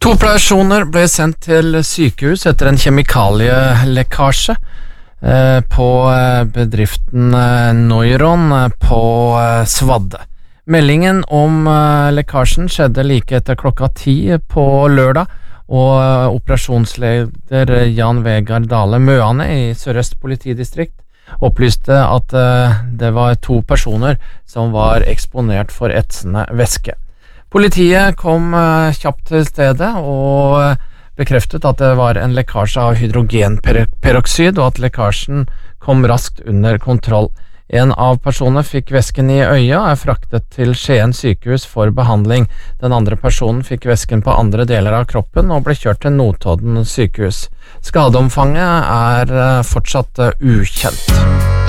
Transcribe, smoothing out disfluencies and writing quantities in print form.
To personer ble sendt til sykehus etter en kjemikalielekkasje på bedriften Neuron på Svadde. Meldingen om lekkasjen skjedde like etter klokka 10 på lørdag, og operasjonsleder Jan Vegard Dale Møane i Sør-Øst politidistrikt opplyste at det var to personer som var eksponert for etsende væske. Politiet kom kjapt til stedet og bekreftet at det var en lekkasje av hydrogenperoksid, og at lekkasjen kom raskt under kontroll. En av personene fikk væsken i øya og fraktet til Skien sykehus for behandling. Den andre personen fikk væsken på andre deler av kroppen og ble kjørt til Notodden sykehus. Skadeomfanget er fortsatt ukjent.